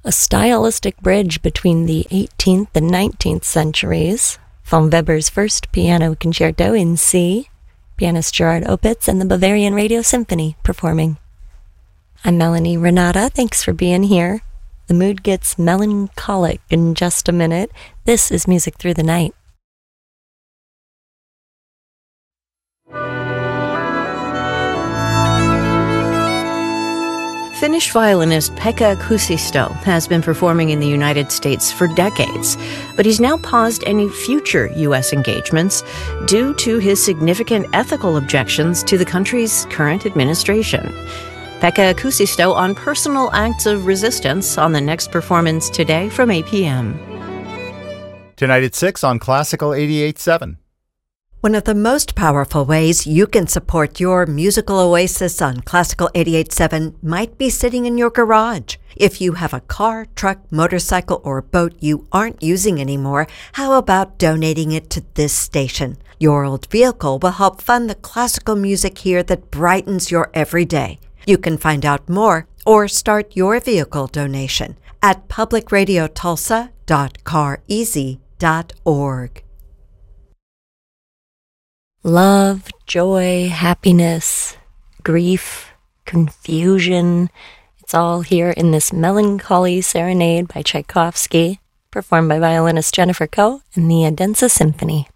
a stylistic bridge between the 18th and 19th centuries, von Weber's first piano concerto in C, pianist Gerard Opitz and the Bavarian Radio Symphony performing. I'm Melanie Renata. Thanks for being here. The mood gets melancholic in just a minute. This is Music Through the Night. Finnish violinist Pekka Kuusisto has been performing in the United States for decades, but he's now paused any future U.S. engagements due to his significant ethical objections to the country's current administration. Pekka Kuusisto on personal acts of resistance on the next performance today from 8 p.m. Tonight at 6 on Classical 88.7. One of the most powerful ways you can support your musical oasis on Classical 88.7 might be sitting in your garage. If you have a car, truck, motorcycle, or boat you aren't using anymore, how about donating it to this station? Your old vehicle will help fund the classical music here that brightens your everyday. You can find out more or start your vehicle donation at publicradiotulsa.careasy.org. Love, joy, happiness, grief, confusion. It's all here in this melancholy serenade by Tchaikovsky, performed by violinist Jennifer Koh and the Odense Symphony.